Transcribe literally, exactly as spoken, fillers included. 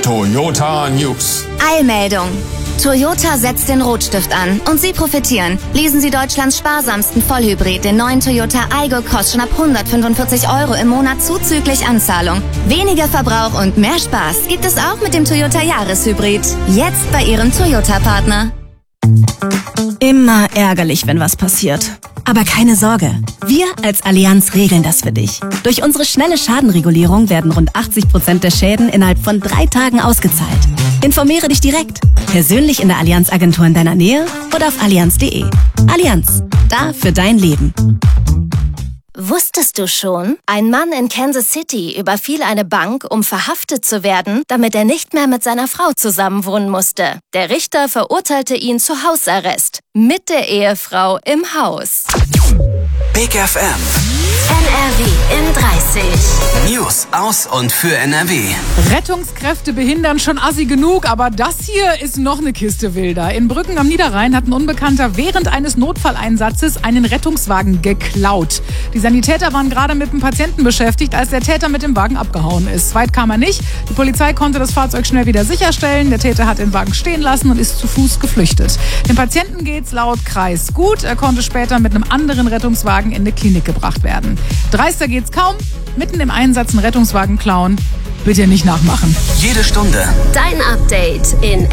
Toyota News. Eilmeldung. Toyota setzt den Rotstift an und Sie profitieren. Lesen Sie Deutschlands sparsamsten Vollhybrid, den neuen Toyota Aygo, kostet schon ab hundertfünfundvierzig Euro im Monat zuzüglich Anzahlung. Weniger Verbrauch und mehr Spaß gibt es auch mit dem Toyota Jahreshybrid. Jetzt bei Ihrem Toyota-Partner. Immer ärgerlich, wenn was passiert. Aber keine Sorge, wir als Allianz regeln das für dich. Durch unsere schnelle Schadenregulierung werden rund achtzig Prozent der Schäden innerhalb von drei Tagen ausgezahlt. Informiere dich direkt, persönlich in der Allianz-Agentur in deiner Nähe oder auf allianz punkt de. Allianz, da für dein Leben. Wusstest du schon? Ein Mann in Kansas City überfiel eine Bank, um verhaftet zu werden, damit er nicht mehr mit seiner Frau zusammenwohnen musste. Der Richter verurteilte ihn zu Hausarrest. Mit der Ehefrau im Haus. Big F M. N R W in dreißig. News aus und für N R W. Rettungskräfte behindern schon assi genug, aber das hier ist noch eine Kiste wilder. In Brücken am Niederrhein hat ein Unbekannter während eines Notfalleinsatzes einen Rettungswagen geklaut. Die Sanitäter waren gerade mit dem Patienten beschäftigt, als der Täter mit dem Wagen abgehauen ist. Weit kam er nicht. Die Polizei konnte das Fahrzeug schnell wieder sicherstellen. Der Täter hat den Wagen stehen lassen und ist zu Fuß geflüchtet. Dem Patienten geht's laut Kreis gut. Er konnte später mit einem anderen Rettungswagen in die Klinik gebracht werden. Dreister geht's kaum. Mitten im Einsatz einen Rettungswagen klauen. Bitte nicht nachmachen. Jede Stunde Dein Update in